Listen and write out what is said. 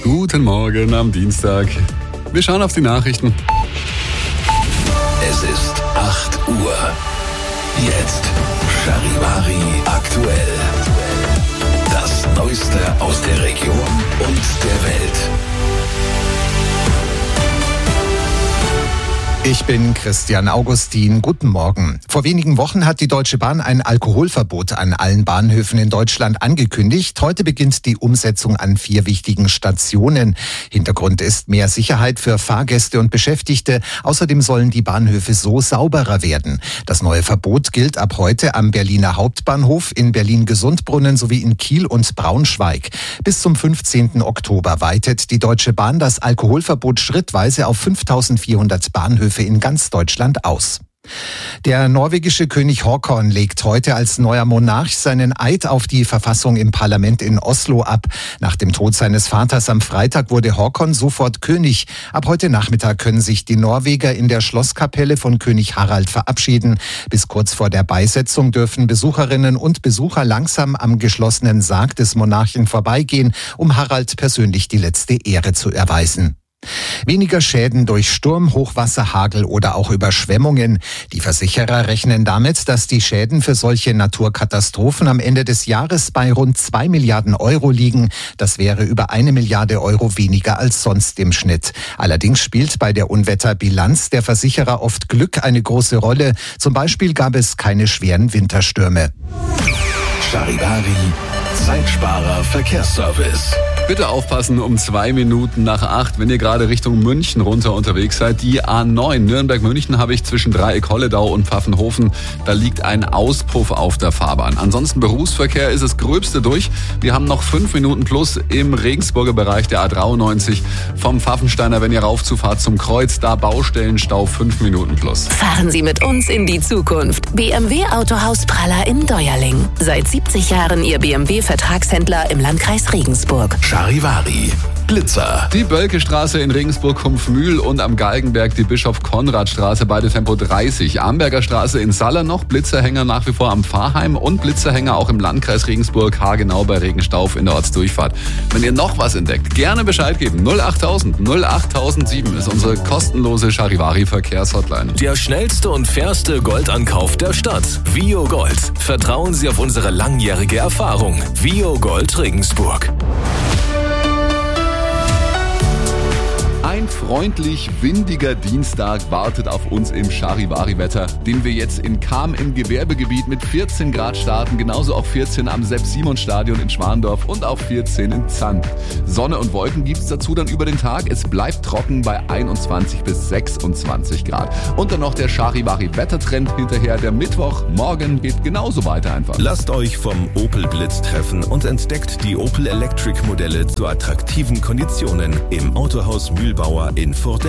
Guten Morgen am Dienstag. Wir schauen auf die Nachrichten. Es ist 8 Uhr. Jetzt Charivari aktuell. Das Neueste aus der Region und der Welt. Ich bin Christian Augustin. Guten Morgen. Vor wenigen Wochen hat die Deutsche Bahn ein Alkoholverbot an allen Bahnhöfen in Deutschland angekündigt. Heute beginnt die Umsetzung an 4 wichtigen Stationen. Hintergrund ist mehr Sicherheit für Fahrgäste und Beschäftigte. Außerdem sollen die Bahnhöfe so sauberer werden. Das neue Verbot gilt ab heute am Berliner Hauptbahnhof, in Berlin-Gesundbrunnen sowie in Kiel und Braunschweig. Bis zum 15. Oktober weitet die Deutsche Bahn das Alkoholverbot schrittweise auf 5.400 Bahnhöfe in ganz Deutschland aus. Der norwegische König Håkon legt heute als neuer Monarch seinen Eid auf die Verfassung im Parlament in Oslo ab. Nach dem Tod seines Vaters am Freitag wurde Håkon sofort König. Ab heute Nachmittag können sich die Norweger in der Schlosskapelle von König Harald verabschieden. Bis kurz vor der Beisetzung dürfen Besucherinnen und Besucher langsam am geschlossenen Sarg des Monarchen vorbeigehen, um Harald persönlich die letzte Ehre zu erweisen. Weniger Schäden durch Sturm, Hochwasser, Hagel oder auch Überschwemmungen. Die Versicherer rechnen damit, dass die Schäden für solche Naturkatastrophen am Ende des Jahres bei rund 2 Milliarden Euro liegen. Das wäre über 1 Milliarde Euro weniger als sonst im Schnitt. Allerdings spielt bei der Unwetterbilanz der Versicherer oft Glück eine große Rolle. Zum Beispiel gab es keine schweren Winterstürme. Charivari, Zeitsparer Verkehrsservice. Bitte aufpassen, um 2 Minuten nach 8, wenn ihr gerade Richtung München runter unterwegs seid. Die A9 Nürnberg-München habe ich zwischen Dreieck-Holledau und Pfaffenhofen. Da liegt ein Auspuff auf der Fahrbahn. Ansonsten Berufsverkehr ist das Gröbste durch. Wir haben noch 5 Minuten plus im Regensburger Bereich der A93 vom Pfaffensteiner, wenn ihr raufzufahrt zum Kreuz. Da Baustellenstau 5 Minuten plus. Fahren Sie mit uns in die Zukunft. BMW Autohaus Praller in Deuerling. Seit 70 Jahren Ihr BMW-Vertragshändler im Landkreis Regensburg. Charivari, Blitzer. Die Bölkestraße in Regensburg-Kumpfmühl und am Galgenberg die Bischof-Konrad-Straße, beide Tempo 30. Amberger Straße in Saller noch, Blitzerhänger nach wie vor am Pfarrheim und Blitzerhänger auch im Landkreis Regensburg, haargenau bei Regenstauf in der Ortsdurchfahrt. Wenn ihr noch was entdeckt, gerne Bescheid geben. 08000 08007 ist unsere kostenlose Charivari-Verkehrshotline. Der schnellste und fairste Goldankauf der Stadt. Vio Gold. Vertrauen Sie auf unsere langjährige Erfahrung. Vio Gold Regensburg. Ein freundlich windiger Dienstag wartet auf uns im Charivari-Wetter, den wir jetzt in Cham im Gewerbegebiet mit 14 Grad starten, genauso auch 14 am Sepp-Simon-Stadion in Schwandorf und auch 14 in Zandt. Sonne und Wolken gibt's dazu dann über den Tag. Es bleibt trocken bei 21 bis 26 Grad. Und dann noch der Charivari-Wettertrend hinterher. Der Mittwoch, morgen geht genauso weiter einfach. Lasst euch vom Opel Blitz treffen und entdeckt die Opel Electric Modelle zu attraktiven Konditionen im Autohaus Mühlbauer in Furt.